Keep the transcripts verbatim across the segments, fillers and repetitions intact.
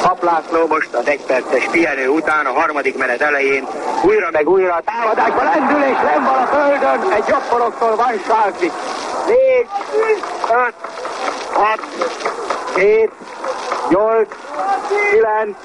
Papp László most az egyperces pihenő után a harmadik menet elején újra meg újra a támadásba lendül, és nem van a földön, egy jobb poroktól van Sálki. négy, öt, hat, hét, nyolc, kilenc,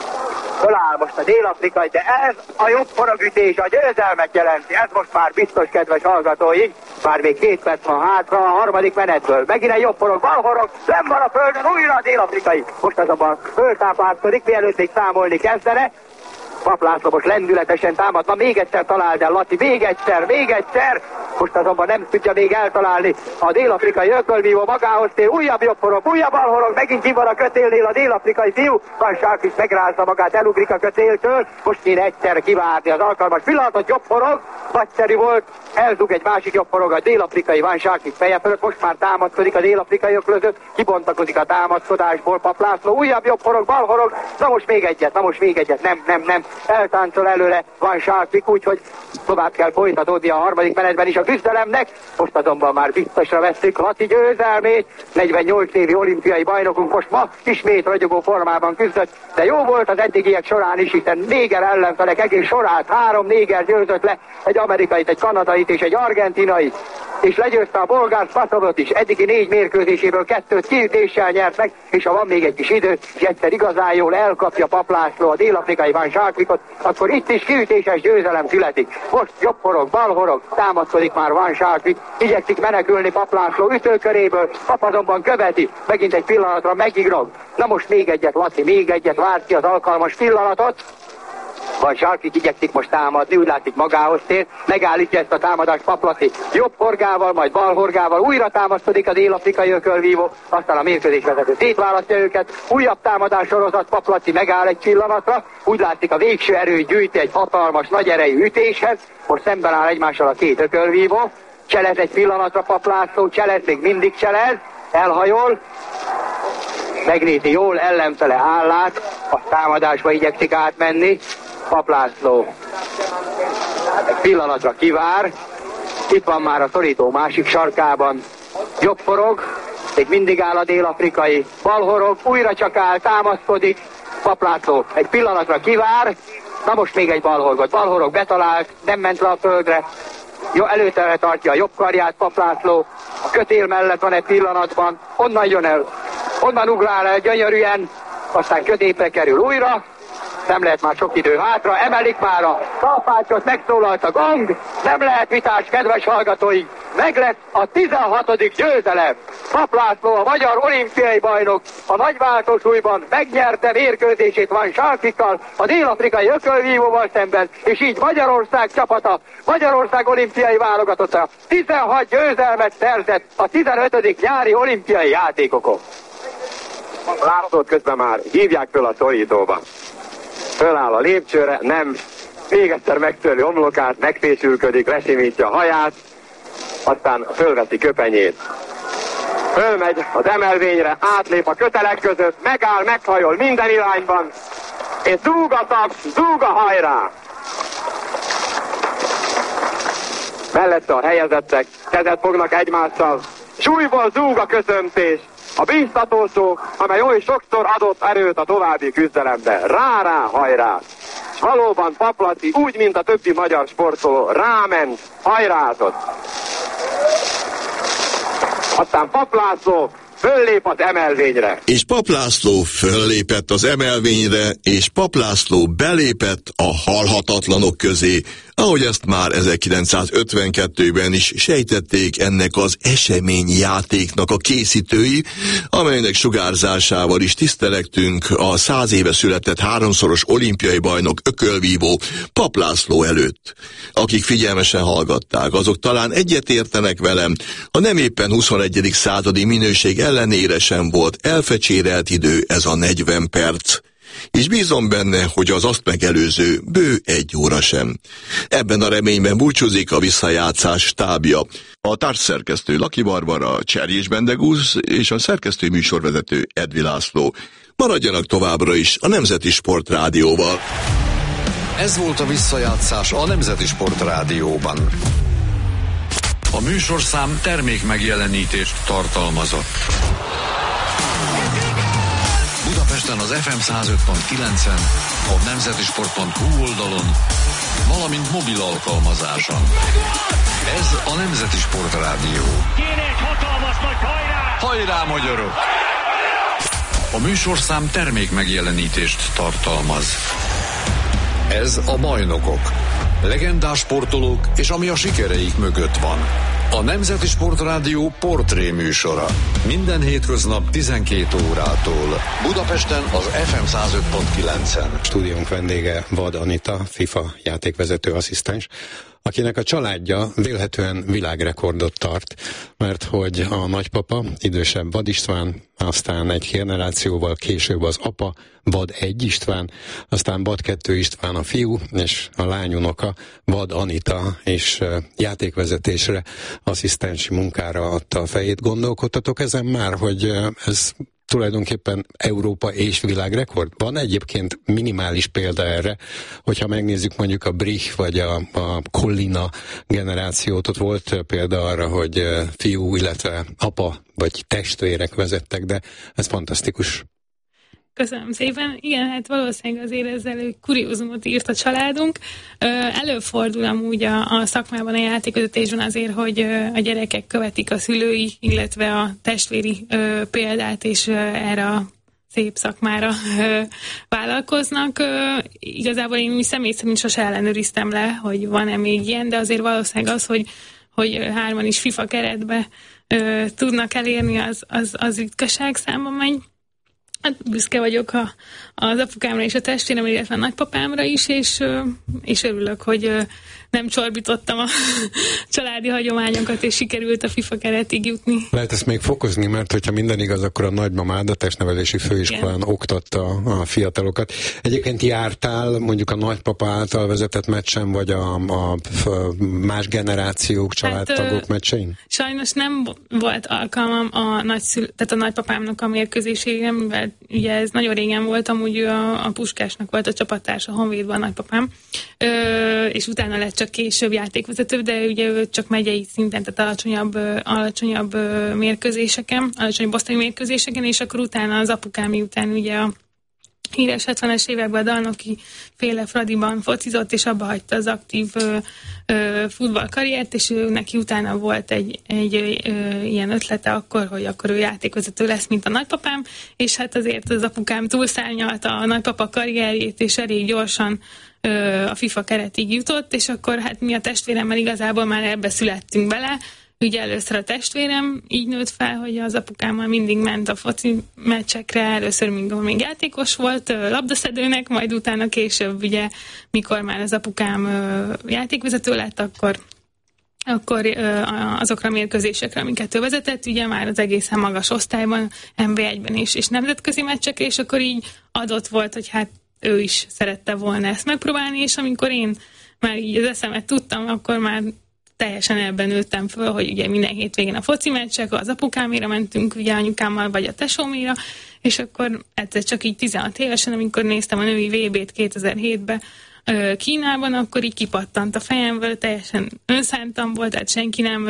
föláll most a dél-afrikai, de ez a jobb porogütés a győzelmet jelenti, ez most már biztos, kedves hallgatóink, már még két perc van hátra a harmadik menetből. Megint egy jobb porog, balhorog, nem van a földön, újra a dél-afrikai. Most azonban föltápászkodik, mielőtt még számolni kezdene. Papp László most lendületesen támadva, még egyszer találd el Laci, még egyszer, még egyszer. Most azonban nem tudja még eltalálni a dél-afrikai ökölvívó, magához tér, újabb jobb porog, újabb balhorog, megint ki van a kötélnél a dél-afrikai fiú. Van Sárki is megrázza magát, elugrik a kötéltől, most kéne egyszer kivárni az alkalmas pillanatot, jobb porog, nagyszerű volt, eldug egy másik jobb porog a dél-afrikai Van Sárki feje fölött, most már támadkodik a dél-afrikaiok között, kibontakozik a támadkozásból Papp László, újabb jobb porog, balhorog, na most még egyet, na most még egyet, nem, nem, nem, eltáncol előre Van Sárki, úgyhogy tovább kell folytatódni a harmadik menetben is a küzdelemnek, most azonban már biztosra vesszük Laci győzelmét, negyvennyolc évi olimpiai bajnokunk most ma ismét ragyogó formában küzdött, de jó volt az eddigiek során is, hiszen néger ellenfelek egész sorát, három néger győzött le, egy amerikait, egy kanadait és egy argentinait, és legyőzte a bolgár Spasovot is, eddigi négy mérkőzéséből kettőt kiütéssel nyert meg, és ha van még egy kis idő, és egyszer igazán jól elkapja Papp László a dél-afrikai Van Sárkikot, akkor itt is kiütéses győzelem születik. Most jobb horog, bal horog, támadkodik már Van Sárki, igyekszik menekülni Papp László ütőköréből, Papp azonban követi, megint egy pillanatra megigrog. Na most még egyet, Laci, még egyet, várt ki az alkalmas pillanatot. Van Sárki igyekszik most támadni, úgy látszik magához tér, megállítja ezt a támadást Papp Laci. Jobb horgával, majd bal horgával újra támaszkodik a dél-afrikai ökölvívó, aztán a mérkőzésvezető szétválasztja őket, újabb támadás sorozat, Papp Laci megáll egy pillanatra, úgy látszik a végső erőt gyűjti egy hatalmas, nagy erejű ütéshez, most szemben áll egymással a két ökölvívó, cselez egy pillanatra Papp László, cselez, még mindig cselez, elhajol, megnézi jól ellenfele állát, a támadásba igyekszik átmenni, Papp László egy pillanatra kivár, itt van már a szorító másik sarkában, jobb forog, még mindig áll a dél-afrikai, balhorog, újra csak áll, támaszkodik, Papp László egy pillanatra kivár, na most még egy balhorgot, balhorog betalált, nem ment le a földre, jó, előttre tartja a jobb karját Papp László, a kötél mellett van egy pillanatban, onnan jön el, onnan ugrál el gyönyörűen, aztán középre kerül újra, nem lehet már sok idő hátra, emelik már a kalapácsot, megszólalt a gong, nem lehet vitás, kedves hallgatóink, meg lesz a tizenhatodik győzelem. Papp László, a magyar olimpiai bajnok, a nagyváltósúlyban megnyerte mérkőzését Van Sárkikkal, a dél-afrikai ökölvívóval szemben, és így Magyarország csapata, Magyarország olimpiai válogatotta tizenhat győzelmet szerzett a tizenötödik nyári olimpiai játékokon. Lászlót közben már hívják föl a szorítóba. Föláll a lépcsőre, nem, még egyszer megtörli homlokát, megfésülködik, lesimítja a haját, aztán fölveszi köpenyét. Fölmegy az emelvényre, átlép a kötelek között, megáll, meghajol minden irányban, és zúg a taps, zúg a hajrá! Mellette a helyezettek kezet fognak egymással, súlyból zúg a köszöntés, a bíztató szó, amely oly sokszor adott erőt a további küzdelembe. Rá-rá, hajrá! És valóban Papp Laci, úgy, mint a többi magyar sportoló, ráment, hajrázott. Aztán Papp László föllép az emelvényre. És Papp László föllépett az emelvényre, és Papp László belépett a halhatatlanok közé, ahogy ezt már ezerkilencszázötvenkettőben is sejtették ennek az eseményjátéknak a készítői, amelynek sugárzásával is tisztelektünk a száz éve született háromszoros olimpiai bajnok ökölvívó Papp László előtt. Akik figyelmesen hallgatták, azok talán egyetértenek velem, a nem éppen huszonegyedik századi minőség ellenére sem volt elfecsérelt idő ez a negyven perc. És bízom benne, hogy az azt megelőző bő egy óra sem. Ebben a reményben búcsúzik a visszajátszás stábja. A társszerkesztő Laki Barbara, Cserjés Bendegúz és a szerkesztő műsorvezető Edvi László. Maradjanak továbbra is a Nemzeti Sport Rádióval. Ez volt a visszajátszás a Nemzeti Sport Rádióban. A műsorszám termék megjelenítést tartalmazott. Budapesten Budapesten az ef em száz öt pont kilencen, a nemzetisport pont hu oldalon, valamint mobil alkalmazáson. Ez a Nemzeti Sport Rádió. Kéne egy hatalmas nagy hajrá! Hajrá, magyarok! A műsorszám termék megjelenítést tartalmaz. Ez a Bajnokok. Legendás sportolók és ami a sikereik mögött van. A Nemzeti Sport Rádió portré műsora. Minden hétköznap tizenkét órától. Budapesten az ef em száz öt pont kilencen. Stúdiónk vendége Vad Anita, FIFA játékvezető asszisztens, akinek a családja vélhetően világrekordot tart, mert hogy a nagypapa, idősebb Vad István, aztán egy generációval később az apa, Vad egy István, aztán Vad kettő István a fiú, és a lányunoka, Vad Anita, és játékvezetésre, asszisztensi munkára adta a fejét. Gondolkodtatok ezen már, hogy ez tulajdonképpen Európa és világrekord? Van egyébként minimális példa erre, hogyha megnézzük mondjuk a Brich vagy a, a Collina generációt, ott volt példa arra, hogy fiú, illetve apa vagy testvérek vezettek, de ez fantasztikus. Köszönöm szépen. Igen, hát valószínűleg azért ezzel egy kuriózumot írt a családunk. Előfordul amúgy a, a szakmában, a játékvezetésben azért, hogy a gyerekek követik a szülői, illetve a testvéri példát, és erre a szép szakmára vállalkoznak. Igazából én úgy személy szerint sose ellenőriztem le, hogy van-e még ilyen, de azért valószínűleg az, hogy, hogy hárman is FIFA keretbe tudnak elérni, az, az, az ritkaság számban megy. Hát büszke vagyok a, az apukámra és a testvéremre, illetve a nagypapámra is, és, és örülök, hogy nem csorbítottam a családi hagyományokat, és sikerült a FIFA keretig jutni. Lehet ezt még fokozni, mert hogyha minden igaz, akkor a nagymamád a testnevelési főiskolán igen. oktatta a fiatalokat. Egyébként jártál mondjuk a nagypapa által vezetett meccsen, vagy a, a más generációk, családtagok hát, meccsein? Sajnos nem volt alkalmam a, nagyszül, tehát a nagypapámnak a mérkőzésére, mivel ugye ez nagyon régen volt, amúgy a, a Puskásnak volt a csapattársa a Honvédban a nagypapám, Ö, és utána lett csak később játékvezető, de ugye ő csak megyei szinten, tehát alacsonyabb, alacsonyabb mérkőzéseken, alacsonyabb osztályi mérkőzéseken, és akkor utána az apukám után ugye a híres hetvenes években a Dalnoki féle Fradiban focizott, és abba hagyta az aktív ö, ö, futballkarriert, és ő neki utána volt egy, egy ö, ilyen ötlete akkor, hogy akkor ő játékvezető lesz, mint a nagypapám, és hát azért az apukám túlszárnyalta a nagypapa karrierjét, és elég gyorsan ö, a FIFA keretig jutott, és akkor hát mi a testvéremmel igazából már ebbe születtünk bele. Ugye először a testvérem így nőtt fel, hogy az apukámmal mindig ment a foci meccsekre, először még, még játékos volt, labdaszedőnek, majd utána később, ugye, mikor már az apukám játékvezető lett, akkor, akkor azokra a mérkőzésekre, amiket ő vezetett, ugye már az egészen magas osztályban, em bé egyben is, és nemzetközi meccsekre, és akkor így adott volt, hogy hát ő is szerette volna ezt megpróbálni, és amikor én már így az eszemet tudtam, akkor már teljesen ebben nőttem föl, hogy ugye minden hétvégén a foci meccsek, az apukáméra mentünk, ugye anyukámmal, vagy a tesóméra, és akkor egyszer csak így tizenhat évesen, amikor néztem a női vé bét kétezer-hétben Kínában, akkor így kipattant a fejemből, teljesen önszántam volt, tehát senki nem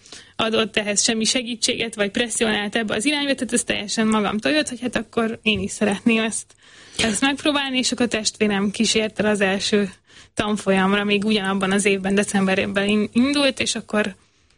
adott ehhez semmi segítséget, vagy presszionált ebbe az irányba, tehát ez teljesen magamtól jött, hogy hát akkor én is szeretném ezt, ezt megpróbálni, és akkor a testvérem kísért el az első tanfolyamra, még ugyanabban az évben, decemberében indult, és akkor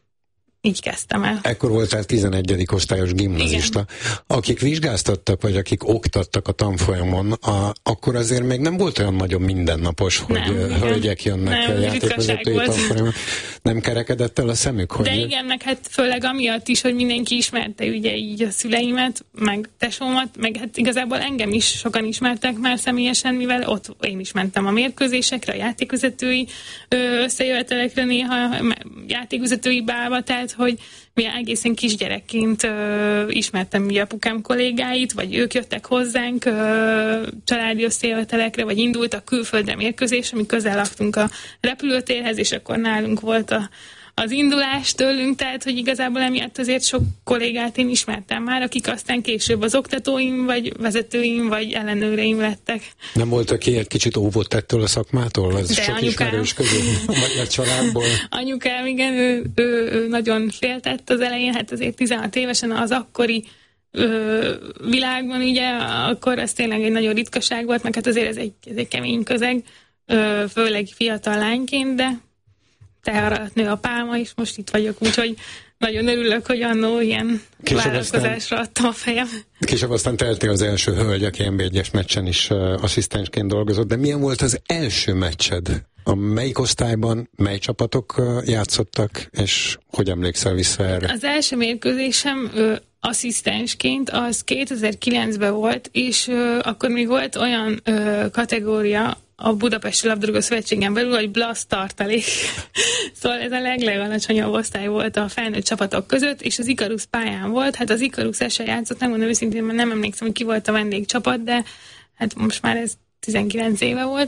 így kezdtem el. Ekkor voltál tizenegyedik osztályos gimnazista. Igen. Akik vizsgáztattak, vagy akik oktattak a tanfolyamon, a, akkor azért még nem volt olyan nagyon mindennapos, hogy nem, hölgyek jönnek nem, játékvezetői tanfolyamon. Nem kerekedett el a szemük? Hogy... De igen, meg hát főleg amiatt is, hogy mindenki ismerte ugye így a szüleimet, meg tesómat, meg hát igazából engem is sokan ismertek már személyesen, mivel ott én is mentem a mérkőzésekre, a játékvezetői összejövetelekre, néha játékvezetői bálba, tehát hogy mi egészen kisgyerekként ö, ismertem ugye apukám kollégáit, vagy ők jöttek hozzánk ö, családi összejövetelekre, vagy indultak külföldre mérkőzésre, mi közel laktunk a repülőtérhez, és akkor nálunk volt a, az indulás tőlünk, tehát hogy igazából emiatt azért sok kollégát én ismertem már, akik aztán később az oktatóim, vagy vezetőim, vagy ellenőreim lettek. Nem volt, aki egy kicsit óvott ettől a szakmától? Ez de sok anyukám... ismerős közül, vagy a családból? Anyukám, igen, ő, ő, ő nagyon féltett az elején, hát azért tizenhat évesen az akkori ö, világban, ugye, akkor ez tényleg egy nagyon ritkaság volt, meg hát azért ez egy, ez egy kemény közeg, ö, főleg fiatal lányként, de tehar alatt nő a pálma, és most itt vagyok, úgyhogy nagyon örülök, hogy annó ilyen később vállalkozásra adtam a fejem. Később aztán teltél az első hölgy, aki en bé egyes meccsen is uh, asszisztensként dolgozott, de milyen volt az első meccsed? A melyik osztályban, mely csapatok uh, játszottak, és hogy emlékszel vissza erre? Az első mérkőzésem ö, asszisztensként az kétezer-kilencben volt, és ö, akkor még volt olyan ö, kategória a Budapesti Labdarúgó Szövetségen belül, hogy blast tartalék. Szóval ez a leglegalacsonyabb osztály volt a felnőtt csapatok között, és az Ikarus pályán volt. Hát az Ikarus se játszott, nem mondom őszintén, mert nem emlékszem, hogy ki volt a vendégcsapat, de hát most már ez tizenkilenc éve volt.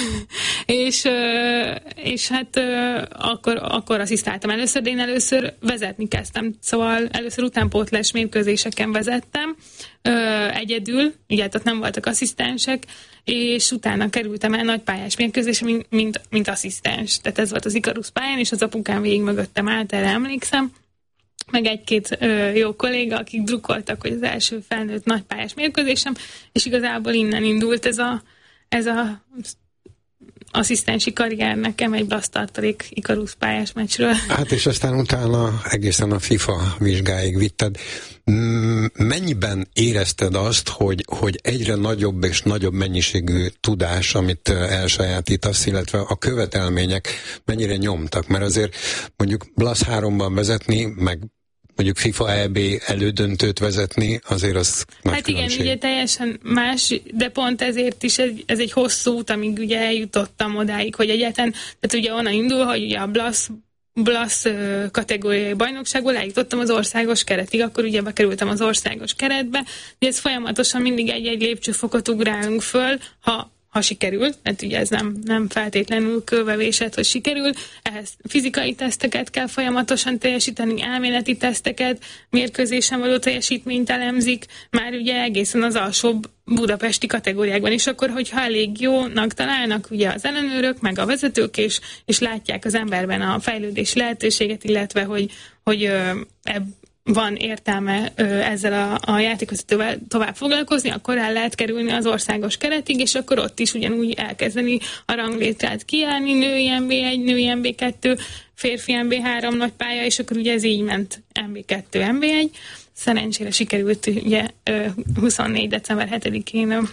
és, és hát akkor, akkor asszisztáltam először, de én először vezetni kezdtem, szóval először utánpótlás mérkőzéseken vezettem egyedül, ugye ott nem voltak asszisztensek, és utána kerültem el nagypályás mérkőzésre, mint, mint, mint asszisztens. Tehát ez volt az Ikarus pályán, és az apukám végig mögöttem állt, erre emlékszem. Meg egy-két ö, jó kolléga, akik drukkoltak, hogy az első felnőtt nagypályás mérkőzésem, és igazából innen indult ez a, ez a asszisztensi karrier nekem egy blasztartalék Ikarus pályás meccsről. Hát és aztán utána egészen a FIFA vizsgáig vitted. Mennyiben érezted azt, hogy, hogy egyre nagyobb és nagyobb mennyiségű tudás, amit elsajátítasz, illetve a követelmények mennyire nyomtak? Mert azért mondjuk Blasz háromban vezetni, meg mondjuk FIFA é bé elődöntőt vezetni, azért az nagy Hát különbség. igen, ugye teljesen más, de pont ezért is ez, ez egy hosszú út, amíg ugye eljutottam odáig, hogy egyáltalán, tehát ugye onnan indul, hogy ugye a Blasz Blasz kategóriai bajnokságból eljutottam az országos keretig, akkor ugye bekerültem az országos keretbe, de ez folyamatosan mindig egy-egy lépcsőfokot ugrálunk föl, ha ha sikerül, mert ugye ez nem, nem feltétlenül kőbevésett, hogy sikerül, ehhez fizikai teszteket kell folyamatosan teljesíteni, elméleti teszteket, mérkőzésen való teljesítményt elemzik, már ugye egészen az alsóbb budapesti kategóriákban is, akkor hogyha elég jónak találnak ugye az ellenőrök, meg a vezetők, és, és látják az emberben a fejlődési lehetőséget, illetve hogy, hogy ebb van értelme ö, ezzel a, a játékvezetővel tovább foglalkozni, akkor el lehet kerülni az országos keretig, és akkor ott is ugyanúgy elkezdeni a ranglétrát kiállni, női en bé egy, női en bé kettő, férfi en bé három nagy pálya, és akkor ugye ez így ment en bé kettő, en bé egy. Szerencsére sikerült ugye ö, huszonnégy december hetedikén ö,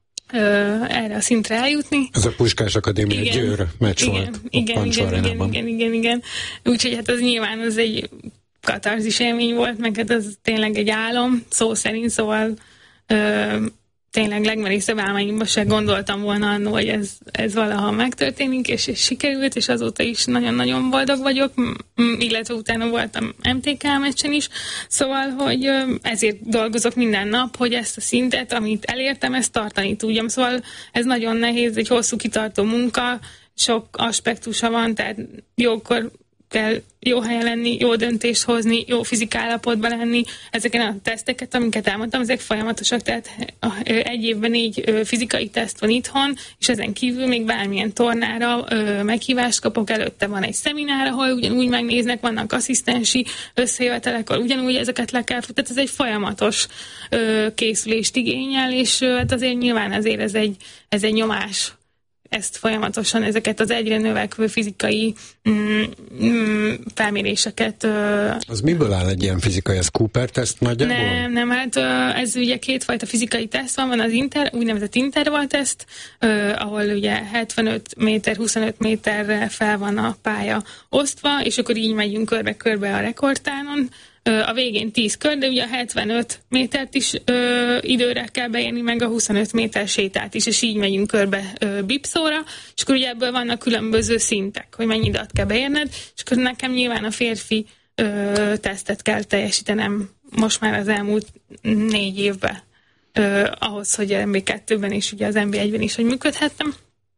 erre a szintre eljutni. Ez a Puskás Akadémia igen, Győr meccs igen, volt. Igen, igen, igen, igen, igen, igen. Úgyhogy hát az nyilván az egy katarzis élmény volt, meg hát ez tényleg egy álom, szó szerint, szóval ö, tényleg legmerészebb álmaimban se gondoltam volna annól, hogy ez, ez valaha megtörténik, és, és sikerült, és azóta is nagyon-nagyon boldog vagyok, illetve utána voltam em té ká meccsen is, szóval, hogy ö, ezért dolgozok minden nap, hogy ezt a szintet, amit elértem, ezt tartani tudjam, szóval ez nagyon nehéz, egy hosszú kitartó munka, sok aspektusa van, tehát jókor kell jó helyen lenni, jó döntést hozni, jó fizikállapotban lenni. Ezeken a teszteket, amiket elmondtam, ezek folyamatosak, tehát egy évben négy fizikai teszt van itthon, és ezen kívül még bármilyen tornára meghívást kapok, előtte van egy szeminár, ahol ugyanúgy megnéznek, vannak asszisztensi összejövetelek, ahol ugyanúgy ezeket le kell, tehát ez egy folyamatos készülést igényel, és hát azért nyilván ezért ez egy, ez egy nyomás, ezt folyamatosan, ezeket az egyre növekvő fizikai mm, mm, felméréseket. Uh, az miből áll egy ilyen fizikai? Ez Cooper-teszt nagyjából? Nem, nem, hát uh, ez ugye kétfajta fizikai teszt van, van az inter, úgynevezett intervall-teszt, uh, ahol ugye hetvenöt méter, huszonöt méterre fel van a pálya osztva, és akkor így megyünk körbe-körbe a rekordtánon. A végén tíz kör, de ugye a hetvenöt métert is ö, időre kell beérni, meg a huszonöt méter sétát is, és így megyünk körbe ö, bipszóra, és akkor ugye ebből vannak különböző szintek, hogy mennyi időt kell beérned, és akkor nekem nyilván a férfi ö, tesztet kell teljesítenem most már az elmúlt négy évben, ö, ahhoz, hogy az en bé kettőben és ugye az en bé egyben is, hogy működhettem.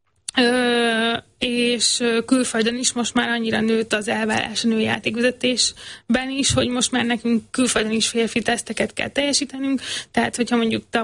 Ö, és külföldön is most már annyira nőtt az elvárás a női játékvezetésben is, hogy most már nekünk külföldön is férfi teszteket kell teljesítenünk, tehát hogyha mondjuk tavaly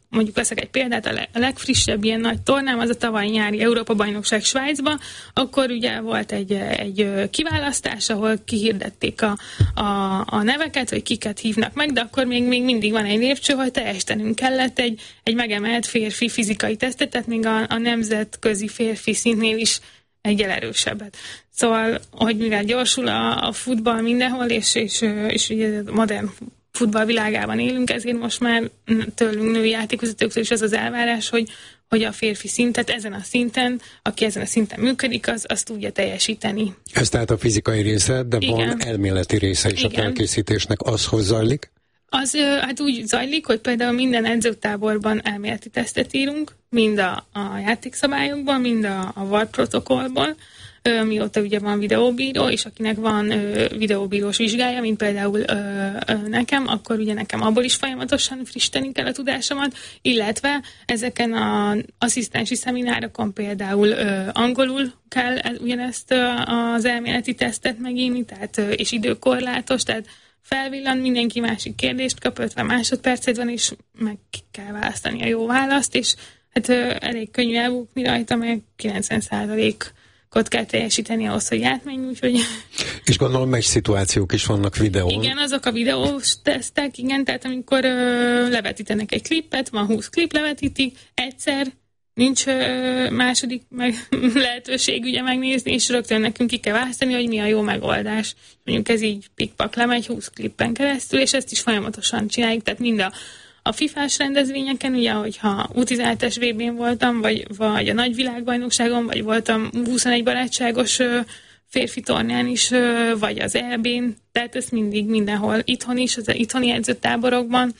mondjuk veszek egy példát, a, le, a legfrissebb ilyen nagy tornám, az a tavaly nyári Európa-bajnokság Svájcban, akkor ugye volt egy, egy kiválasztás, ahol kihirdették a, a, a neveket, hogy kiket hívnak meg, de akkor még, még mindig van egy lépcső, hogy teljesítenünk kellett egy, egy megemelt férfi fizikai tesztet, tehát még a, a nemzetközi férfi szintnél is egyel erősebbet. Szóval, hogy mivel gyorsul a, a futball mindenhol, és, és, és ugye modern futball világában élünk, ezért most már tőlünk női játékvezetőktől is az az elvárás, hogy, hogy a férfi szintet ezen a szinten, aki ezen a szinten működik, az, az tudja teljesíteni. Ez tehát a fizikai része, de igen, van elméleti része is. Igen. A felkészítésnek, az hogy zajlik? Az hát úgy zajlik, hogy például minden edzőtáborban elméleti tesztet írunk, mind a, a játékszabályokban, mind a, a VAR protokollból, mióta ugye van videóbíró, és akinek van ö, videóbírós vizsgája, mint például ö, ö, nekem, akkor ugye nekem abból is folyamatosan frissíteni kell a tudásomat, illetve ezeken az asszisztensi szeminárokon például ö, angolul kell ugyanezt ö, az elméleti tesztet megírni, tehát, ö, és időkorlátos, tehát felvillan, mindenki másik kérdést kap, ötven másodpercet van, és meg kell választani a jó választ, és hát ö, elég könnyű elbukni rajta, meg kilencven százalék ott kell teljesíteni ahhoz, hogy átmenj, úgyhogy... És gondolom, meccs szituációk is vannak videón. Igen, azok a videós tesztek, igen, tehát amikor ö, levetítenek egy klippet, van húsz klip, levetítik, egyszer, nincs ö, második meg, lehetőség ugye megnézni, és rögtön nekünk ki kell választani, hogy mi a jó megoldás. Mondjuk ez így pikpak lemegy húsz klippen keresztül, és ezt is folyamatosan csináljuk, tehát mind a A fifás rendezvényeken, ugye, hogyha U tizenhetes vé bén voltam, vagy, vagy a nagy világbajnokságon, vagy voltam huszonegy barátságos ö, férfi tornán is, ö, vagy az é bén, tehát ez mindig mindenhol, itthon is, az itthoni edzőtáborokban.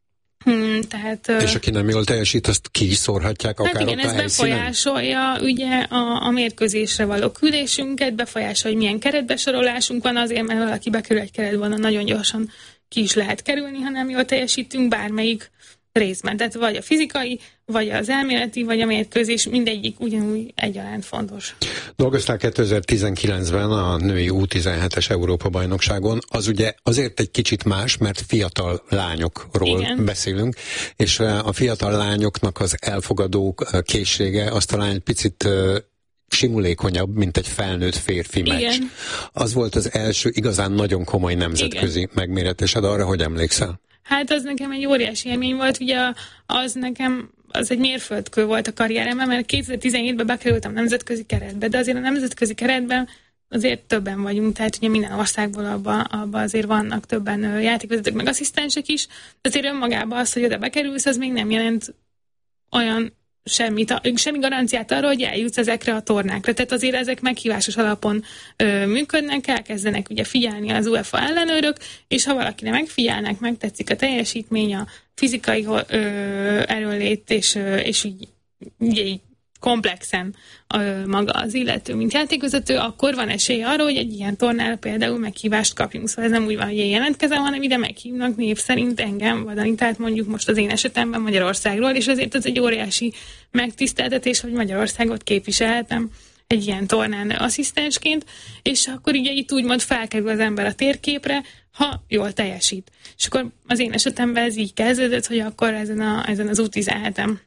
Hmm, tehát, és aki nem jól teljesít, azt ki is szórhatják akár hát igen, ott a ez befolyásolja ugye a, a mérkőzésre való küldésünket, befolyásolja, hogy milyen keretbesorolásunk van, azért, mert valaki bekerül egy keretben, nagyon gyorsan ki is lehet kerülni, ha nem jól teljesítünk bármelyik részben. Tehát vagy a fizikai, vagy az elméleti, vagy a mérkőzés, mindegyik ugyanúgy egyaránt fontos. Dolgoztál kétezer-tizenkilencben a női U tizenhetes Európa-bajnokságon. Az ugye azért egy kicsit más, mert fiatal lányokról igen. beszélünk, és a fiatal lányoknak az elfogadó készsége az talán egy picit simulékonyabb, mint egy felnőtt férfi meccs. Igen. Az volt az első igazán nagyon komoly nemzetközi igen. megméretésed, arra hogy emlékszel? Hát az nekem egy óriási élmény volt, ugye az nekem az egy mérföldkő volt a karrieremben, mert kétezer-tizenhétben bekerültem nemzetközi keretbe, de azért a nemzetközi keretben azért többen vagyunk, tehát ugye minden országból abban abba azért vannak többen játékvezetők, meg asszisztensek is, de azért önmagában az, hogy oda bekerülsz, az még nem jelent olyan semmit, semmi garanciát arra, hogy eljutsz ezekre a tornákra. Tehát azért ezek meghívásos alapon ö, működnek, elkezdenek ugye figyelni az UEFA ellenőrök, és ha valakire megfigyelnek, megtetszik a teljesítmény, a fizikai ö, erőnlét, és, ö, és így, ugye így komplexen ö, maga az illető, mint játékvezető, akkor van esély arra, hogy egy ilyen tornára például meghívást kapjunk. Szóval ez nem úgy van, hogy én jelentkezem, hanem ide meghívnak név szerint engem, vagy Anitát mondjuk most az én esetemben Magyarországról, és ezért ez egy óriási megtiszteltetés, hogy Magyarországot képviselhetem egy ilyen tornán asszisztensként, és akkor ugye itt úgymond felkerül az ember a térképre, ha jól teljesít. És akkor az én esetemben ez így kezdődött, hogy akkor ezen, a, ezen az U tizenheten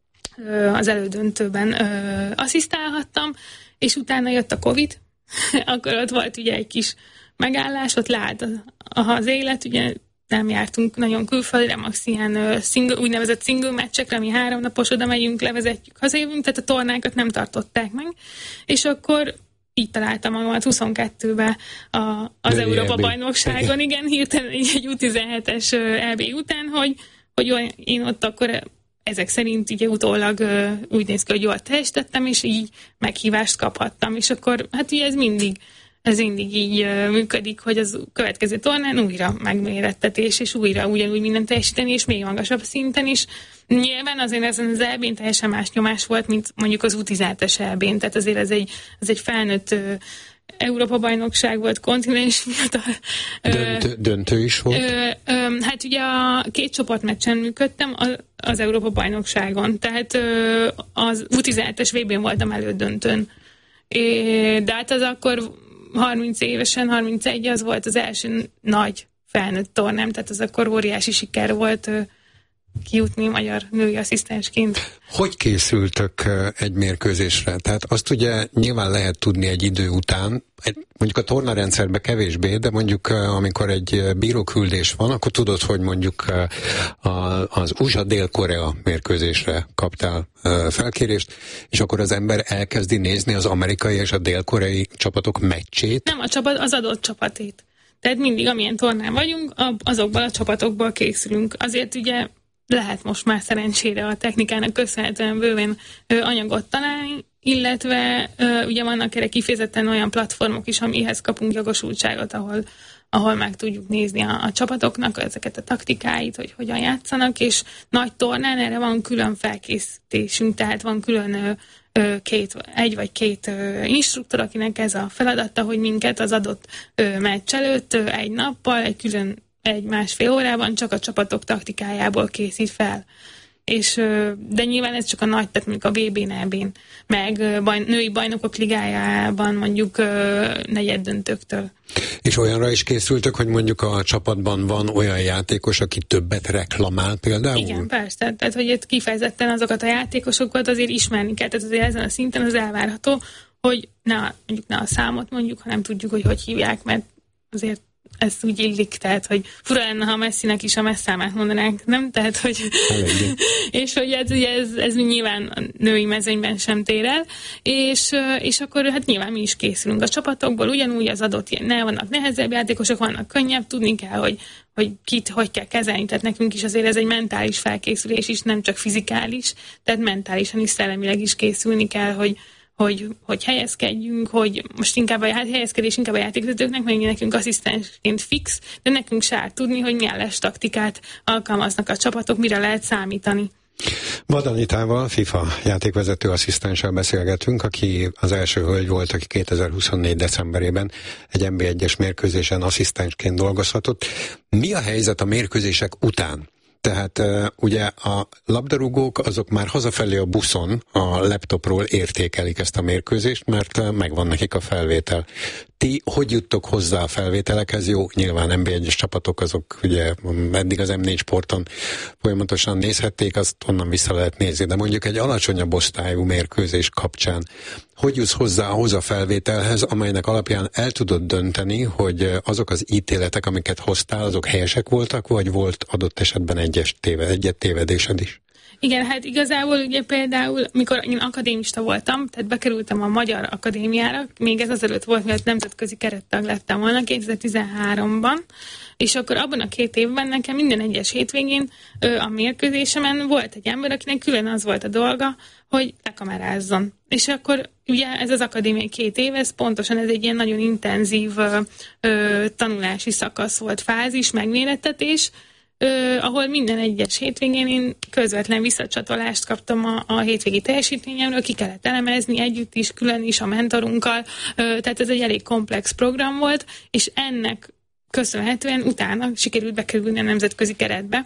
az elődöntőben ö, asszisztálhattam, és utána jött a Covid, akkor ott volt ugye egy kis megállás, ott lát az élet, ugye nem jártunk nagyon külföldre, max ilyen ö, single, úgynevezett single meccsekre, ami három napos, oda megyünk, levezetjük, hazajövünk, tehát a tornákat nem tartották meg, és akkor így találtam magamat huszonkettőben a, az Európa-bajnokságon, igen, hirtelen egy U tizenhetes é bé után, hogy, hogy én ott akkor ezek szerint ugye utólag uh, úgy néz ki, hogy jól teljesítettem, és így meghívást kaphattam. És akkor hát ugye ez mindig, ez mindig így uh, működik, hogy az következő tornán újra megmérettetés, és újra ugyanúgy minden teljesíteni, és még magasabb szinten is. Nyilván azért ezen az é bén teljesen más nyomás volt, mint mondjuk az U tizenhetes é bén, tehát azért ez egy, ez egy felnőtt uh, Európa-bajnokság volt, kontinens fiatal. Döntő, döntő is volt? Ö, ö, hát ugye a két csoportmeccsen működtem az Európa-bajnokságon, tehát ö, az U tizenhetes vé bén voltam elődöntőn. É, de hát az akkor harminc évesen, harmincegy, az volt az első nagy felnőtt tornám, tehát az akkor óriási siker volt. kijutni magyar női asszisztensként. Hogy készültök egy mérkőzésre? Tehát azt ugye nyilván lehet tudni egy idő után, mondjuk a tornarendszerben kevésbé, de mondjuk amikor egy bíróküldés van, akkor tudod, hogy mondjuk az u es á Dél-Korea mérkőzésre kaptál felkérést, és akkor az ember elkezdi nézni az amerikai és a dél-koreai csapatok meccsét? Nem a csapat, az adott csapatét. Tehát mindig, amilyen tornán vagyunk, azokból a csapatokból készülünk. Azért ugye lehet most már szerencsére a technikának köszönhetően bőven ö, anyagot találni, illetve ö, ugye vannak erre kifejezetten olyan platformok is, amihez kapunk jogosultságot, ahol, ahol meg tudjuk nézni a, a csapatoknak ezeket a taktikáit, hogy hogyan játszanak, és nagy tornán erre van külön felkészítésünk, tehát van külön ö, ö, két, egy vagy két ö, instruktor, akinek ez a feladata, hogy minket az adott ö, meccs előtt ö, egy nappal, egy külön egy másfél órában csak a csapatok taktikájából készít fel. És, de nyilván ez csak a nagy, tehát mondjuk a vé bén, é bén, meg baj, női bajnokok ligájában mondjuk negyeddöntőktől. És olyanra is készültök, hogy mondjuk a csapatban van olyan játékos, aki többet reklamál például? Igen, persze. Tehát, hogy itt kifejezetten azokat a játékosokat azért ismerni kell. Tehát azért ezen a szinten az elvárható, hogy ne, mondjuk ne a számot mondjuk, hanem tudjuk, hogy hogy hívják, mert azért ez úgy illik, tehát, hogy fura lenne, ha Messinek is a messzámát mondanánk, nem? Tehát, hogy és hogy ez, ugye ez, ez nyilván a női mezőnyben sem tér el, és, és akkor hát nyilván mi is készülünk a csapatokból, ugyanúgy az adott ilyen, ne, vannak nehezebb játékosok, vannak könnyebb, tudni kell, hogy, hogy kit hogy kell kezelni, tehát nekünk is azért ez egy mentális felkészülés is, nem csak fizikális, tehát mentálisan is, szellemileg is készülni kell, hogy Hogy, hogy helyezkedjünk, hogy most inkább a helyezkedés inkább a játékvezetőknek, mert nekünk asszisztensként fix, de nekünk se áll tudni, hogy milyen les taktikát alkalmaznak a csapatok, mire lehet számítani. Vad Anitával, FIFA játékvezető asszisztenssel beszélgetünk, aki az első hölgy volt, aki kétezer-huszonnégy decemberében egy en bé egyes mérkőzésen asszisztensként dolgozhatott. Mi a helyzet a mérkőzések után? Tehát uh, ugye a labdarúgók azok már hazafelé a buszon a laptopról értékelik ezt a mérkőzést, mert uh, megvan nekik a felvétel. Ti hogy juttok hozzá a felvételekhez? Jó, nyilván en bé egyes csapatok azok ugye eddig az em négy Sporton folyamatosan nézhették, azt onnan vissza lehet nézni, de mondjuk egy alacsonyabb osztályú mérkőzés kapcsán hogy jutsz hozzá ahhoz a felvételhez, amelynek alapján el tudod dönteni, hogy azok az ítéletek, amiket hoztál, azok helyesek voltak, vagy volt adott esetben egyes téve, egyet tévedésed is? Igen, hát igazából ugye például, mikor én akadémista voltam, tehát bekerültem a Magyar Akadémiára, még ez azelőtt volt, mert nemzetközi kerettag lettem volna kétezer-tizenháromban, és akkor abban a két évben nekem minden egyes hétvégén ö, a mérkőzésemen volt egy ember, akinek külön az volt a dolga, hogy lekamerázzon. És akkor ugye ez az akadémiai két év, ez pontosan ez egy ilyen nagyon intenzív ö, ö, tanulási szakasz volt, fázis, megmérettetés, Ö, ahol minden egyes hétvégén én közvetlen visszacsatolást kaptam a, a hétvégi teljesítményemről, ki kellett elemezni együtt is, külön is a mentorunkkal, ö, tehát ez egy elég komplex program volt, és ennek köszönhetően utána sikerült bekerülni a nemzetközi keretbe.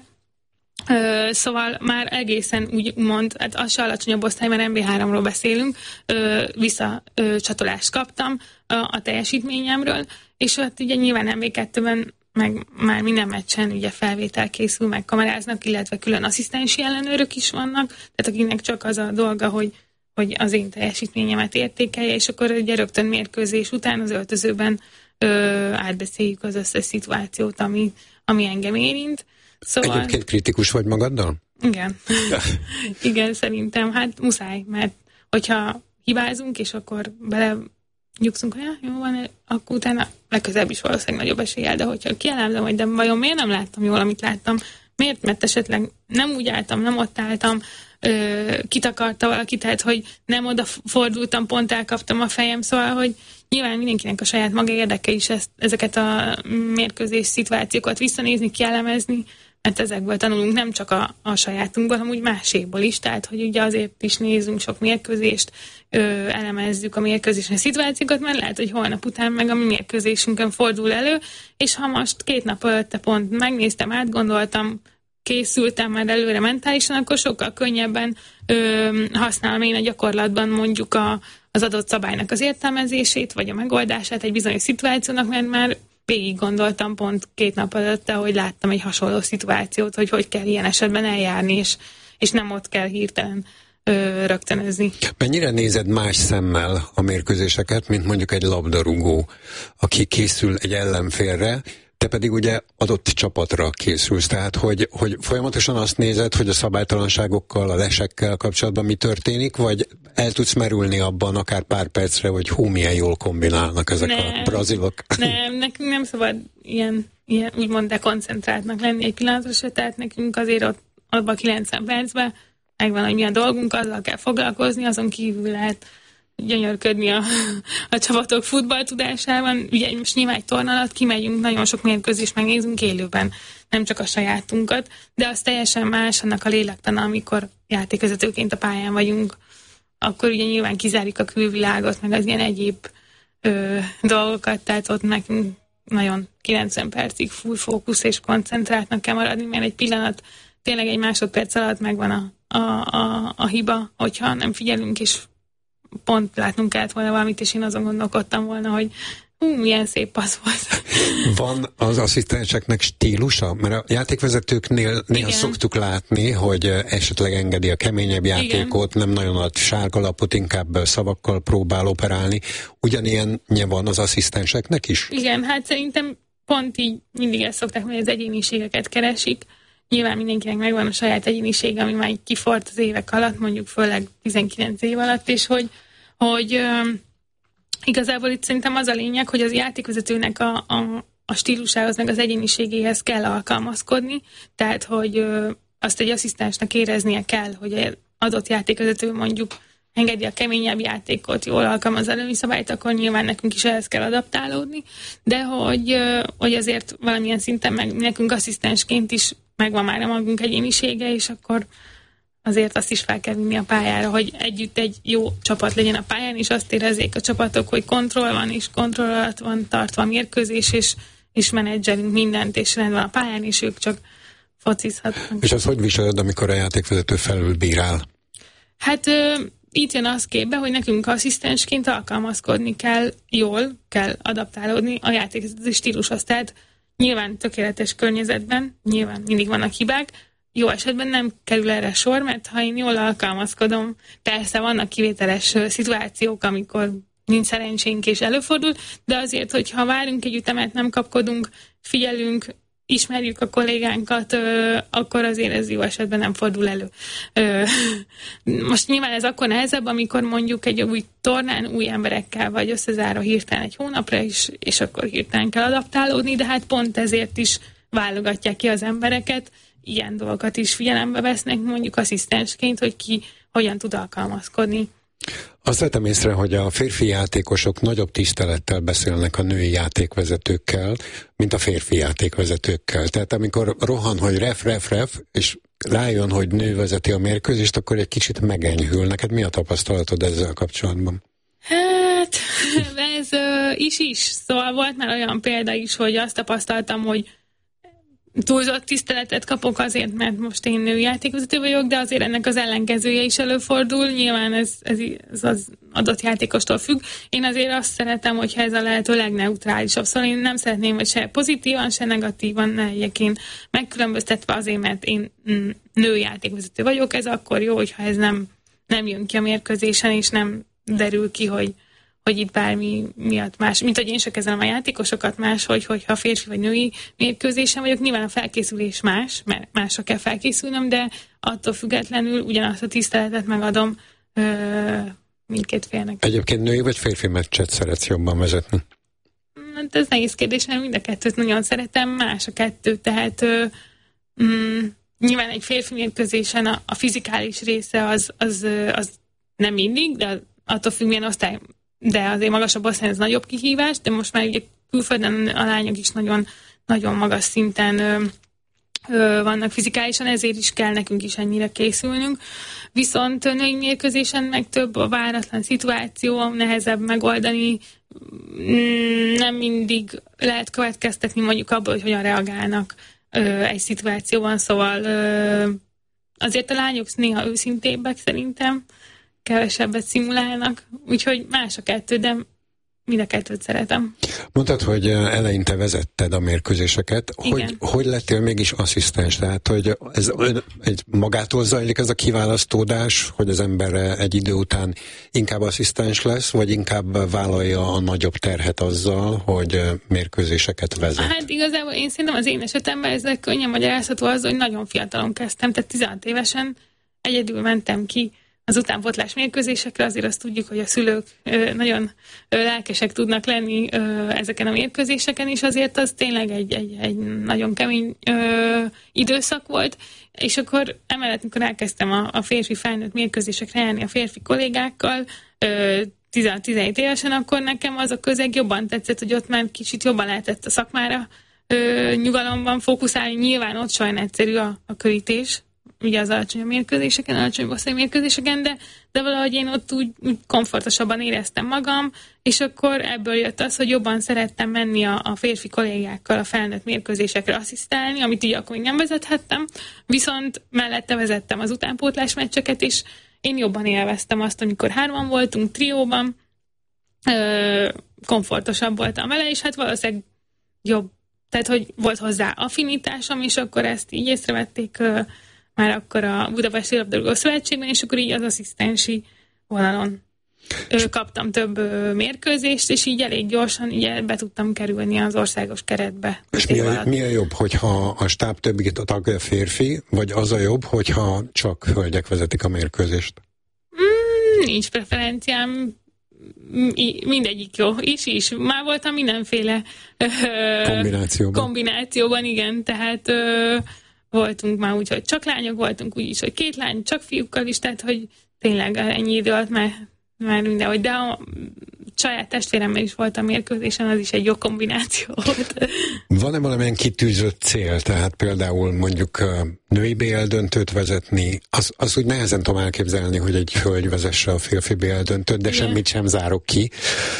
Ö, szóval már egészen úgy mond, hát az se alacsonyabb osztály, mert em bé háromról beszélünk, ö, visszacsatolást kaptam a, a teljesítményemről, és hát ugye nyilván em bé kettőben meg már minden meccsen ugye felvétel készül, meg kameráznak, illetve külön asszisztensi ellenőrök is vannak, tehát akinek csak az a dolga, hogy, hogy az én teljesítményemet értékelje, és akkor ugye rögtön mérkőzés után az öltözőben ö, átbeszéljük az összes szituációt, ami, ami engem érint. Szóval... Egyébként kritikus vagy magaddal? Igen. Igen, szerintem, hát muszáj, mert hogyha hibázunk, és akkor bele nyugszunk, hogy ja, jó van, akkor utána legközelebb is valószínűleg nagyobb eséllyel, de hogyha kielemzem, hogy de vajon miért nem láttam jól, amit láttam, miért, mert esetleg nem úgy álltam, nem ott álltam, ö, kitakarta valaki, tehát, hogy nem oda fordultam, pont elkaptam a fejem, szóval, hogy nyilván mindenkinek a saját maga érdeke is ezt, ezeket a mérkőzés szituációkat visszanézni, kielemezni, mert ezekből tanulunk nem csak a, a sajátunkból, hanem úgy másékból is, tehát hogy ugye azért is nézzünk sok mérkőzést, ö, elemezzük a mérkőzésen szituációkat, mert lehet, hogy holnap után meg a mi mérkőzésünkön fordul elő, és ha most két nap előtte pont megnéztem, átgondoltam, készültem már előre mentálisan, akkor sokkal könnyebben ö, használom én a gyakorlatban mondjuk a, az adott szabálynak az értelmezését, vagy a megoldását egy bizonyos szituációnak, mert már végig gondoltam pont két nap előtte, hogy láttam egy hasonló szituációt, hogy hogy kell ilyen esetben eljárni, és, és nem ott kell hirtelen ö, rögtönözni. Mennyire nézed más szemmel a mérkőzéseket, mint mondjuk egy labdarúgó, aki készül egy ellenfélre, te pedig ugye adott csapatra készülsz, tehát hogy, hogy folyamatosan azt nézed, hogy a szabálytalanságokkal, a lesekkel kapcsolatban mi történik, vagy el tudsz merülni abban akár pár percre, hogy hú, milyen jól kombinálnak ezek nem, a brazilok? Nem, nekünk nem szabad ilyen, ilyen úgymond dekoncentráltnak lenni egy pillanatra se, tehát nekünk azért ott abban a kilencven percben megvan, hogy milyen dolgunk, azzal kell foglalkozni, azon kívül lehet gyönyörködni a, a csapatok futballtudásában. Ugye most nyilván egy torna alatt kimegyünk, nagyon sok mérkőzést megnézünk élőben, nem csak a sajátunkat, de az teljesen más annak a lélektana, amikor játékvezetőként a pályán vagyunk, akkor ugye nyilván kizárjuk a külvilágot, meg az ilyen egyéb ö, dolgokat, tehát ott nekünk nagyon kilencven percig full fókusz és koncentráltnak kell maradni, mert egy pillanat, tényleg egy másodperc alatt megvan a, a, a, a hiba, hogyha nem figyelünk, és pont látnunk kellett volna valamit, és én azon gondolkodtam volna, hogy hú, milyen szép passz volt. Van az asszisztenseknek stílusa? Mert a játékvezetőknél néha szoktuk látni, hogy esetleg engedi a keményebb játékot, igen, nem nagyon ad sárgalapot, inkább szavakkal próbál operálni. Ugyanilyen van az asszisztenseknek is? Igen, hát szerintem pont így mindig ezt szokták, hogy az egyéniségeket keresik. Nyilván mindenkinek megvan a saját egyénisége, ami már kifort az évek alatt, mondjuk főleg tizenkilenc év alatt, és hogy, hogy ö, igazából itt szerintem az a lényeg, hogy az játékvezetőnek a, a, a stílusához, meg az egyéniségéhez kell alkalmazkodni, tehát hogy ö, azt egy asszisztensnek éreznie kell, hogy egy adott játékvezető mondjuk engedi a keményebb játékot, jól alkalmaz előnyi szabályt, akkor nyilván nekünk is ehhez kell adaptálódni, de hogy, ö, hogy azért valamilyen szinten meg nekünk asszisztensként is megvan már a magunk egyénisége, és akkor azért azt is fel kell vinni a pályára, hogy együtt egy jó csapat legyen a pályán, és azt érezzék a csapatok, hogy kontroll van, és kontroll alatt van tartva a mérkőzés, és, és menedzselünk mindent, és rend van a pályán, és ők csak focizhatnak. És az hogy viseled, amikor a játékvezető felülbírál? Hát ö, itt jön az képbe, hogy nekünk asszisztensként alkalmazkodni kell, jól kell adaptálódni a játékvezető stílushoz. Tehát nyilván tökéletes környezetben, nyilván mindig vannak hibák, jó esetben nem kerül erre sor, mert ha én jól alkalmazkodom, persze vannak kivételes szituációk, amikor nincs szerencsénk és előfordul, de azért, hogyha várunk egy ütemet, nem kapkodunk, figyelünk, ismerjük a kollégánkat, ö, akkor azért ez jó esetben nem fordul elő. Ö, most nyilván ez akkor nehezebb, amikor mondjuk egy új tornán új emberekkel vagy összezárva hirtelen egy hónapra is, és akkor hirtelen kell adaptálódni, de hát pont ezért is válogatják ki az embereket, ilyen dolgokat is figyelembe vesznek, mondjuk asszisztensként, hogy ki hogyan tud alkalmazkodni. Azt vettem észre, hogy a férfi játékosok nagyobb tisztelettel beszélnek a női játékvezetőkkel, mint a férfi játékvezetőkkel. Tehát amikor rohan, hogy ref, ref, ref, és rájön, hogy nő vezeti a mérkőzést, akkor egy kicsit megenyhül. Neked mi a tapasztalatod ezzel kapcsolatban? Hát, ez uh, is is. Szóval volt már olyan példa is, hogy azt tapasztaltam, hogy túlzott tiszteletet kapok azért, mert most én női játékvezető vagyok, de azért ennek az ellenkezője is előfordul. Nyilván ez, ez, ez az adott játékostól függ. Én azért azt szeretem, hogyha ez a lehető legneutrálisabb. Szóval én nem szeretném, hogy se pozitívan, se negatívan ne legyek én megkülönböztetve azért, mert én női játékvezető vagyok. Ez akkor jó, hogyha ez nem, nem jön ki a mérkőzésen, és nem derül ki, hogy hogy itt bármi miatt más, mint hogy én se kezelem a játékosokat más, hogy, hogyha férfi vagy női mérkőzésen vagyok, nyilván a felkészülés más, mert másra kell felkészülnöm, de attól függetlenül ugyanazt a tiszteletet megadom ö, mindkét félnek. Egyébként női vagy férfi meccset szeretsz jobban vezetni? Hát ez nehéz kérdés, mert mind a kettőt nagyon szeretem, más a kettő, tehát ö, mm, nyilván egy férfi mérkőzésen a, a fizikális része az, az, az nem mindig, de attól függ, milyen osztály, de azért magasabb osztályon ez nagyobb kihívás, de most már ugye külföldön a lányok is nagyon, nagyon magas szinten ö, ö, vannak fizikálisan, ezért is kell nekünk is ennyire készülnünk. Viszont női mérkőzésen meg több a váratlan szituáció, nehezebb megoldani, nem mindig lehet következtetni mondjuk abból, hogy hogyan reagálnak ö, egy szituációban, szóval ö, azért a lányok néha őszintébbek szerintem, kevesebbet szimulálnak, úgyhogy más a kettő, de mind a kettőt szeretem. Mondtad, hogy eleinte vezetted a mérkőzéseket. Hogy, hogy lettél mégis asszisztens? Tehát, hogy ez egy magától zajlik ez a kiválasztódás, hogy az ember egy idő után inkább asszisztens lesz, vagy inkább vállalja a nagyobb terhet azzal, hogy mérkőzéseket vezet? Hát igazából én szerintem az én esetemben ez könnyen magyarázható azzal, hogy nagyon fiatalon kezdtem, tehát tizenhat évesen egyedül mentem ki az utánpótlás mérkőzésekre. Azért azt tudjuk, hogy a szülők ö, nagyon ö, lelkesek tudnak lenni ö, ezeken a mérkőzéseken, és azért az tényleg egy, egy, egy nagyon kemény ö, időszak volt, és akkor emellett, amikor elkezdtem a, a férfi felnőtt mérkőzésekre járni a férfi kollégákkal, tizenhat-tizenhét évesen, akkor nekem az a közeg jobban tetszett, hogy ott már kicsit jobban lehetett a szakmára ö, nyugalomban fókuszálni. Nyilván ott sajn egyszerű a, a körítés, ugye az alacsony mérkőzéseken, alacsony bosszai mérkőzéseken, de, de valahogy én ott úgy, úgy komfortosabban éreztem magam, és akkor ebből jött az, hogy jobban szerettem menni a, a férfi kollégákkal a felnőtt mérkőzésekre asszisztálni, amit így akkor még nem vezethettem, viszont mellette vezettem az utánpótlás meccseket, és én jobban élveztem azt, amikor hárman voltunk, trióban, ö, komfortosabb voltam vele, és hát valószínűleg jobb, tehát hogy volt hozzá affinitásom, és akkor ezt így észrevették ö, már akkor a Budapesti Labdarúgó Szövetségben, és akkor így az asszisztensi vonalon ö, kaptam több ö, mérkőzést, és így elég gyorsan ugye be tudtam kerülni az országos keretbe. És mi a, mi a jobb, hogyha a stáb többi tagja férfi, vagy az a jobb, hogyha csak hölgyek vezetik a mérkőzést? Mm, nincs preferenciám, mindegyik jó. Is is. Már voltam mindenféle ö, kombinációban. kombinációban, igen, tehát ö, voltunk már úgy, hogy csak lányok, voltunk úgy is, hogy két lány, csak fiúkkal is, tehát hogy tényleg ennyi idő alatt már, már mindenhogy, de a saját testvéremmel is voltam mérkőzésen, az is egy jó kombináció volt. Van-e valamilyen kitűzött cél, tehát például mondjuk női bé el döntőt vezetni, az, az úgy nehezen tudom elképzelni, hogy egy hölgy vezesse a férfi bé el döntőt, de igen, semmit sem zárok ki.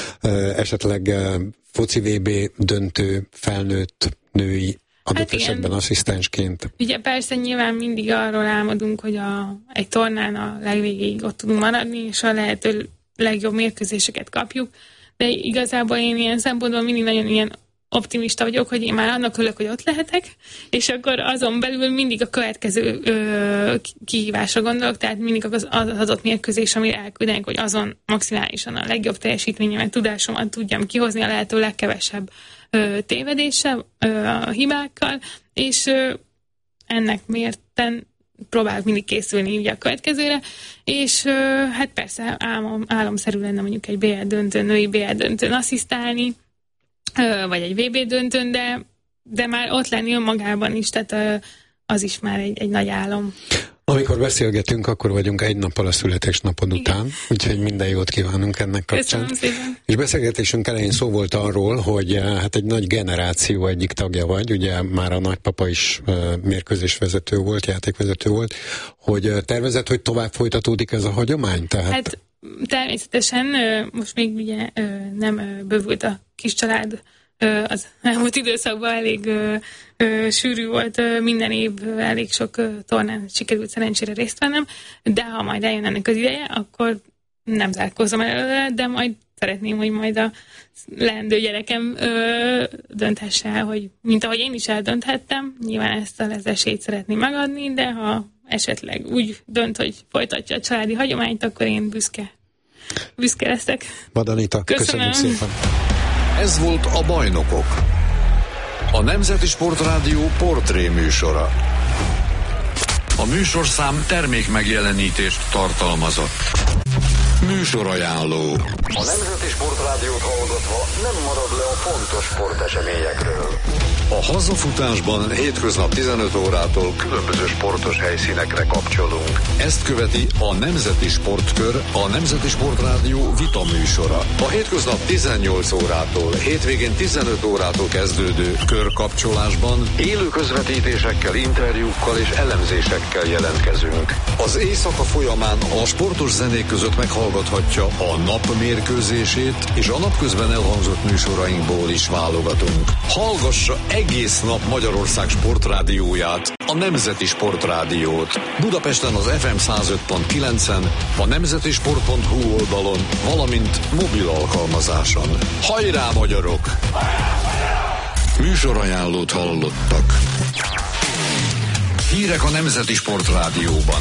Esetleg foci vé bé döntő, felnőtt női, adott hát esetben asszisztensként. Ugye persze nyilván mindig arról álmodunk, hogy a, egy tornán a legvégéig ott tudunk maradni, és a lehető legjobb mérkőzéseket kapjuk, de igazából én ilyen szempontból mindig nagyon ilyen optimista vagyok, hogy én már annak örülök, hogy ott lehetek, és akkor azon belül mindig a következő ö, kihívásra gondolok, tehát mindig az, az adott mérkőzés, amire elküldenek, hogy azon maximálisan a legjobb teljesítményemet, tudásomat tudjam kihozni a lehető legkevesebb ö, tévedéssel, ö, a hibákkal, és ö, ennek mérten próbálok mindig készülni ugye a következőre, és ö, hát persze álmom, álomszerű lenne mondjuk egy bé el döntőn, női bé el döntőn asszisztálni, ö, vagy egy vé bé döntőn, de, de már ott lenni önmagában is, tehát ö, az is már egy, egy nagy álom. Amikor beszélgetünk, akkor vagyunk egy nappal a születésnapod után, igen, úgyhogy minden jót kívánunk ennek kapcsán. Köszönöm szépen. És beszélgetésünk elején szó volt arról, hogy hát egy nagy generáció egyik tagja vagy, ugye már a nagypapa is uh, mérkőzésvezető volt, játékvezető volt, hogy uh, tervezett, hogy tovább folytatódik ez a hagyomány? Tehát... Hát természetesen most még ugye nem bővült a kis család, az elmúlt időszakban elég ö, ö, sűrű volt, ö, minden év ö, elég sok ö, tornán sikerült szerencsére részt vennem, de ha majd eljön ennek az ideje, akkor nem zárkózom előle, de majd szeretném, hogy majd a leendő gyerekem ö, dönthesse el, hogy mint ahogy én is eldönthettem, nyilván ezt az esélyt szeretném megadni, de ha esetleg úgy dönt, hogy folytatja a családi hagyományt, akkor én büszke, büszke leszek. Vad Anita, köszönöm szépen! Ez volt a Bajnokok, a Nemzeti Sportrádió portré műsora. A műsorszám termék megjelenítést tartalmazott. Műsorajánló. A Nemzeti Sportrádiót hallgatva nem marad le a fontos sporteseményekről. A hazafutásban hétköznap tizenöt órától különböző sportos helyszínekre kapcsolunk. Ezt követi a Nemzeti Sportkör, a Nemzeti Sportrádió vita műsora. A hétköznap tizennyolc órától, hétvégén tizenöt órától kezdődő körkapcsolásban élő közvetítésekkel, interjúkkal és elemzésekkel jelentkezünk. Az éjszaka folyamán a sportos zenék között meghallgathatja a nap mérkőzését, és a napközben elhangzott műsorainkból is válogatunk. Hallgassa egész nap Magyarország sportrádióját a Nemzeti Sportrádiót. Budapesten az ef em száz öt pont kilencen, a nemzeti sport pont hu oldalon, valamint mobil alkalmazáson. Hajrá, magyarok! Műsorajánlót hallottak. Hírek a Nemzeti Sportrádióban.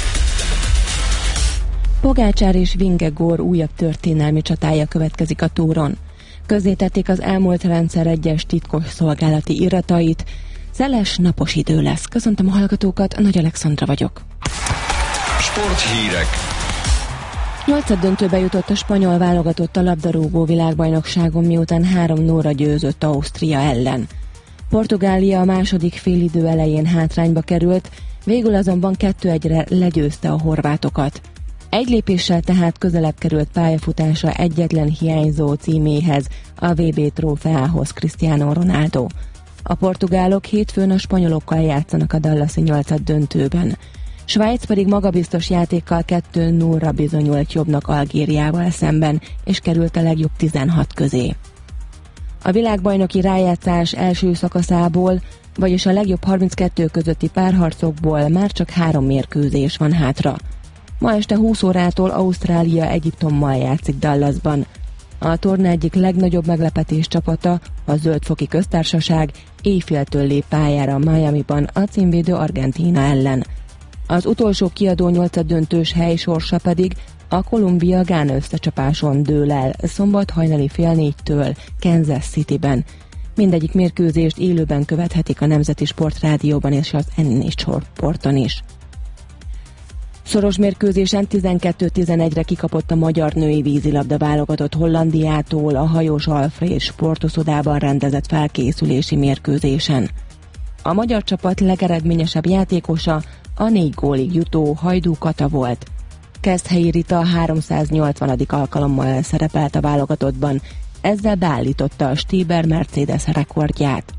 Pogácsár és Vingegaard újabb történelmi csatája következik a túron. Közzétették az elmúlt rendszer egyes titkos szolgálati iratait. Szeles, napos idő lesz. Köszöntöm a hallgatókat, Nagy Alexandra vagyok. Sporthírek. Nyolcad döntőbe jutott a spanyol válogatott a labdarúgó világbajnokságon, miután három nullra győzött Ausztria ellen. Portugália a második félidő elején hátrányba került, végül azonban kettő egyre legyőzte a horvátokat. Egy lépéssel tehát közelebb került pályafutása egyetlen hiányzó címéhez, a vé bé trófeához Cristiano Ronaldo. A portugálok hétfőn a spanyolokkal játszanak a dallasi nyolcad döntőben. Svájc pedig magabiztos játékkal kettő nullra bizonyult jobbnak Algériával szemben, és került a legjobb tizenhat közé. A világbajnoki rájátszás első szakaszából, vagyis a legjobb harminckettő közötti párharcokból már csak három mérkőzés van hátra. Ma este húsz órától Ausztrália Egyiptommal játszik Dallasban. A torna egyik legnagyobb meglepetés csapata, a Zöldfoki Köztársaság éjféltől lép pályára Miamiban a címvédő Argentína ellen. Az utolsó kiadó nyolcaddöntős hely sorsa pedig a Kolumbia-Gána összecsapáson dől el szombat hajnali fél négytől Kansas Cityben. Mindegyik mérkőzést élőben követhetik a Nemzeti Sportrádióban és az en négy Sporton is. Szoros mérkőzésen tizenkettő tizenegyre kikapott a magyar női vízilabda válogatott Hollandiától a Hajós Alfréd sportoszodában rendezett felkészülési mérkőzésen. A magyar csapat legeredményesebb játékosa a négy gólig jutó Hajdú Kata volt. Keszthelyi Rita háromszáznyolcvanadik alkalommal szerepelt a válogatottban, ezzel beállította a Stieber Mercedes rekordját.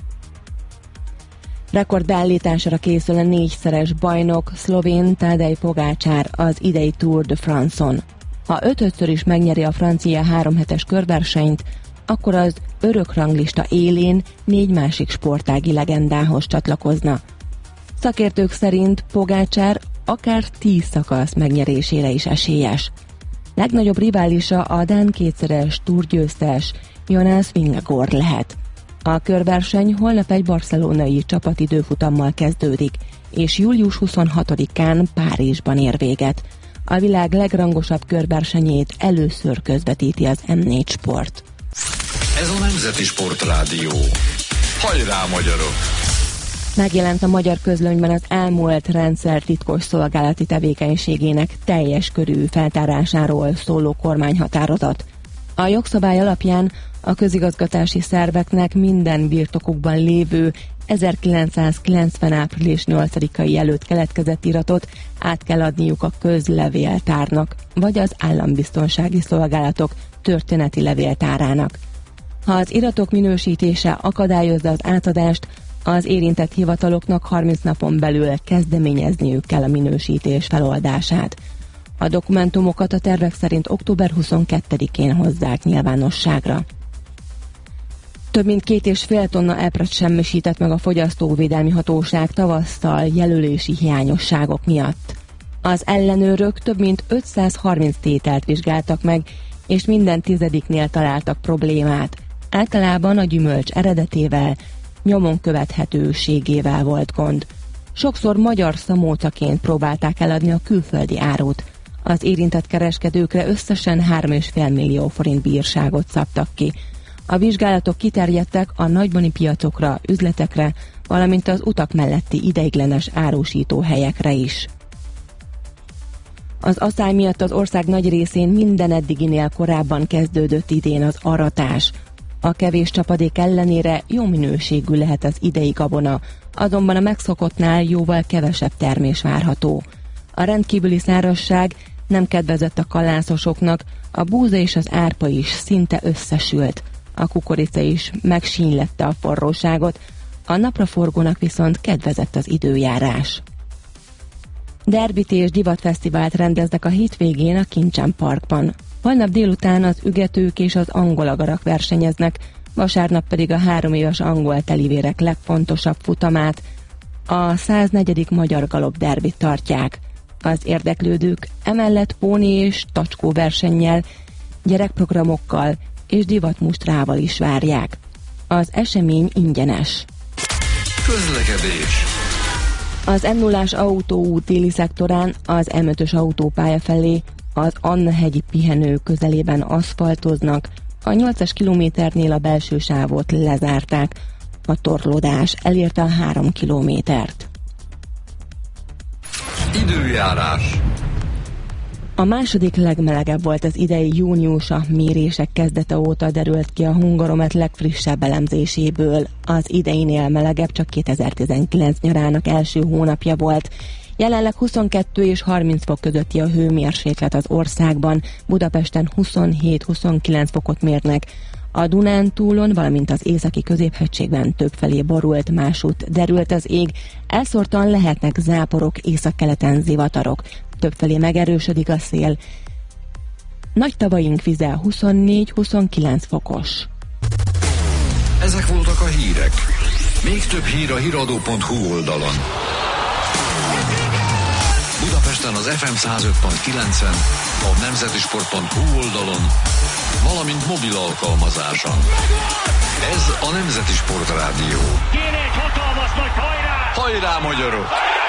Rekordbeállítására készül a négyszeres bajnok szlovén Tadej Pogácsár az idei Tour de France-on. Ha ötödször is megnyeri a francia háromhetes körversenyt, akkor az örök ranglista élén négy másik sportági legendához csatlakozna. Szakértők szerint Pogácsár akár tíz szakasz megnyerésére is esélyes. Legnagyobb riválisa a dán kétszeres túrgyőztes Jonas Vingegaard lehet. A körverseny holnap egy barcelonai csapatidőfutammal kezdődik, és július huszonhatodikán Párizsban ér véget. A világ legrangosabb körversenyét először közvetíti az em négy Sport. Ez a Nemzeti Sportrádió. Hajrá, magyarok! Megjelent a magyar közlönyben az elmúlt rendszer titkos szolgálati tevékenységének teljes körű feltárásáról szóló kormányhatározat. A jogszabály alapján a közigazgatási szerveknek minden birtokukban lévő ezerkilencszázkilencven április nyolcadikai előtt keletkezett iratot át kell adniuk a közlevéltárnak, vagy az állambiztonsági szolgálatok történeti levéltárának. Ha az iratok minősítése akadályozza az átadást, az érintett hivataloknak harminc napon belül kezdeményezniük kell a minősítés feloldását. A dokumentumokat a tervek szerint október huszonkettedikén hozzák nyilvánosságra. Több mint két és fél tonna epret semmisített meg a Fogyasztóvédelmi Hatóság tavasszal jelölési hiányosságok miatt. Az ellenőrök több mint ötszázharminc tételt vizsgáltak meg, és minden tizediknél találtak problémát. Általában a gyümölcs eredetével, nyomon követhetőségével volt gond. Sokszor magyar szamócaként próbálták eladni a külföldi árut. Az érintett kereskedőkre összesen három egész öt millió forint bírságot szabtak ki. A vizsgálatok kiterjedtek a nagybani piacokra, üzletekre, valamint az utak melletti ideiglenes árusító helyekre is. Az aszály miatt az ország nagy részén minden eddiginél korábban kezdődött idén az aratás. A kevés csapadék ellenére jó minőségű lehet az idei gabona, azonban a megszokottnál jóval kevesebb termés várható. A rendkívüli szárazság nem kedvezett a kalászosoknak, a búza és az árpa is szinte összesült. A kukorica is megsínylette a forróságot, a napraforgónak viszont kedvezett az időjárás. Derbit és divatfesztivált rendeznek a hétvégén a Kincsen Parkban. Holnap délután az ügetők és az angolagarak versenyeznek, vasárnap pedig a három éves angol telivérek legfontosabb futamát, a száznegyedik magyar galop derbit tartják. Az érdeklődők emellett póni és tacskó versennyel, gyerekprogramokkal és divatmustrával is várják. Az esemény ingyenes. Közlekedés. Az em nullás autóút déli szektorán az em ötös autópálya felé az Anna-hegyi pihenő közelében aszfaltoznak, a nyolcas kilométernél a belső sávot lezárták, a torlódás elérte a három kilométert. Időjárás. A második legmelegebb volt az idei június, a mérések kezdete óta derült ki a Hungaromet legfrissebb elemzéséből. Az ideinél melegebb csak kétezer-tizenkilenc nyarának első hónapja volt. Jelenleg huszonkettő és harminc fok közötti a hőmérséklet az országban, Budapesten huszonhét-huszonkilenc fokot mérnek. A Dunántúlon, valamint az északi középhegységben többfelé borult, másút derült az ég, elszórtan lehetnek záporok, északkeleten zivatarok. Többfelé megerősödik a szél. Nagy tavaink vize huszonnégy-huszonkilenc fokos. Ezek voltak a hírek. Még több hír a híradó pont hu oldalon. Budapesten az ef em száz öt pont kilencen, a nemzetisport pont hu oldalon, valamint mobil alkalmazáson. Ez a Nemzeti Sport Rádió. Kéne egy hatalmas nagy hajrá! Hajrá, magyarok!